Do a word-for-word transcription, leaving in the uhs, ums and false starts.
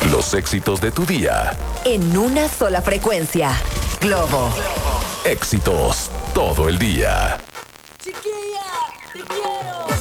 Los éxitos de tu día. En una sola frecuencia. Globo. Éxitos todo el día. Chiquilla, te quiero.